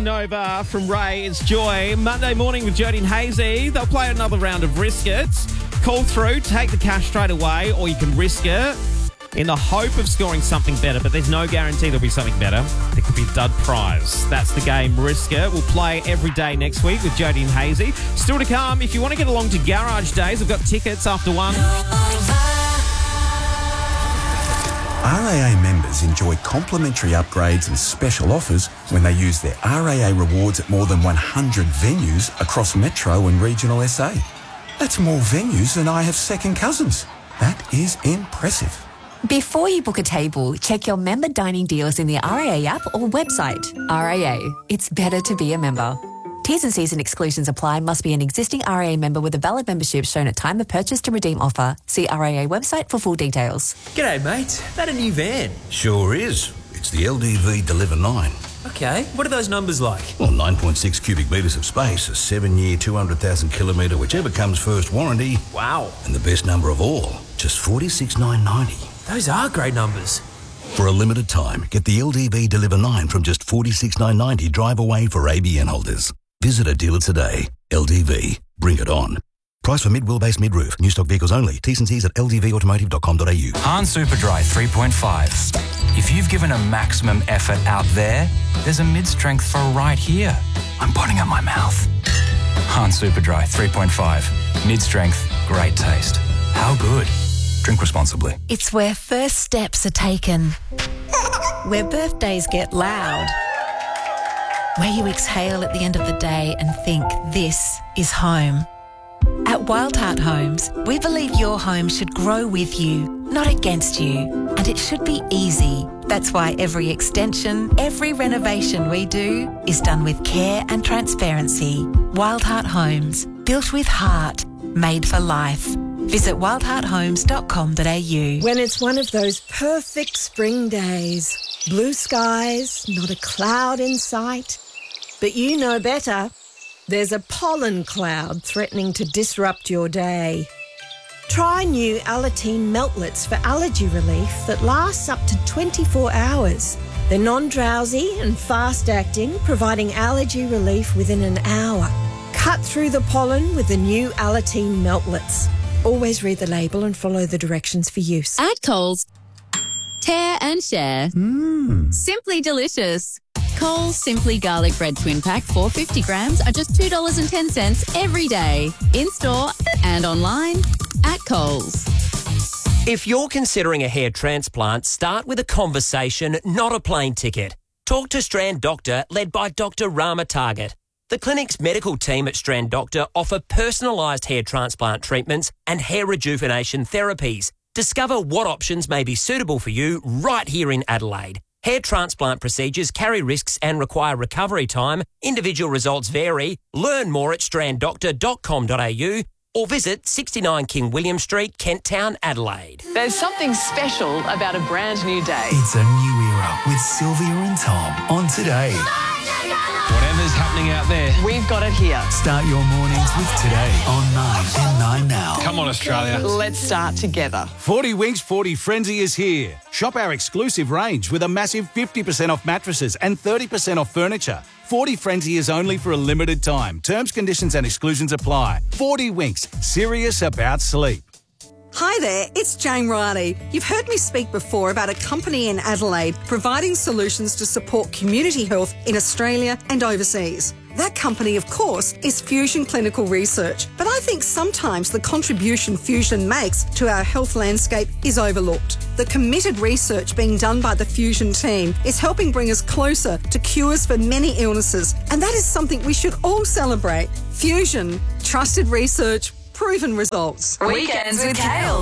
on Nova from Ray. It's Joy. Monday morning with Jodie and Hazy. They'll play another round of Risk It. Call through, take the cash straight away, or you can risk it in the hope of scoring something better, but there's no guarantee there'll be something better. There could be a dud prize. That's the game Risk It. We'll play every day next week with Jodie and Hazy. Still to come, if you want to get along to Garage Days, I've got tickets after 1. RAA members enjoy complimentary upgrades and special offers when they use their RAA rewards at more than 100 venues across Metro and regional SA. That's more venues than I have second cousins. That is impressive. Before you book a table, check your member dining deals in the RAA app or website. RAA, it's better to be a member. T's and C's and exclusions apply. Must be an existing RAA member with a valid membership shown at time of purchase to redeem offer. See RAA website for full details. G'day, mate. That a new van? Sure is. It's the LDV Deliver 9. Okay, what are those numbers like? Well, 9.6 cubic metres of space, a 7-year, 200,000 kilometre, whichever comes first warranty. Wow. And the best number of all, just 46,990. Those are great numbers. For a limited time, get the LDV Deliver 9 from just 46,990 drive away for ABN holders. Visit a dealer today. LDV. Bring it on. Price for mid-wheelbase mid-roof. New stock vehicles only. T's and C's at ldvautomotive.com.au. Han Superdry 3.5. If you've given a maximum effort out there, there's a mid-strength for right here. I'm putting in my mouth. Han Superdry 3.5. Mid-strength, great taste. How good? Drink responsibly. It's where first steps are taken. Where birthdays get loud. Where you exhale at the end of the day and think, this is home. At Wild Heart Homes, we believe your home should grow with you, not against you. And it should be easy. That's why every extension, every renovation we do is done with care and transparency. Wild Heart Homes, built with heart, made for life. Visit wildhearthomes.com.au. When it's one of those perfect spring days, blue skies, not a cloud in sight. But you know better. There's a pollen cloud threatening to disrupt your day. Try new Alateen Meltlets for allergy relief that lasts up to 24 hours. They're non-drowsy and fast-acting, providing allergy relief within an hour. Cut through the pollen with the new Alateen Meltlets. Always read the label and follow the directions for use. At Coles, tear and share. Simply delicious. Coles Simply Garlic Bread Twin Pack 450 grams are just $2.10 every day. In-store and online at Coles. If you're considering a hair transplant, start with a conversation, not a plane ticket. Talk to Strand Doctor, led by Dr. Rama Target. The clinic's medical team at Strand Doctor offer personalised hair transplant treatments and hair rejuvenation therapies. Discover what options may be suitable for you right here in Adelaide. Hair transplant procedures carry risks and require recovery time. Individual results vary. Learn more at stranddoctor.com.au or visit 69 King William Street, Kent Town, Adelaide. There's something special about a brand new day. It's a new era with Sylvia and Tom on Today. Whatever's happening out there, we've got it here. Start your mornings with Today on 9 and 9 now. Come on, Australia. Let's start together. 40 Winks 40 Frenzy is here. Shop our exclusive range with a massive 50% off mattresses and 30% off furniture. 40 Frenzy is only for a limited time. Terms, conditions and exclusions apply. 40 Winks, serious about sleep. Hi there, it's Jane Riley. You've heard me speak before about a company in Adelaide providing solutions to support community health in Australia and overseas. That company, of course, is Fusion Clinical Research. But I think sometimes the contribution Fusion makes to our health landscape is overlooked. The committed research being done by the Fusion team is helping bring us closer to cures for many illnesses. And that is something we should all celebrate. Fusion, trusted research, proven results. Weekends with Kale.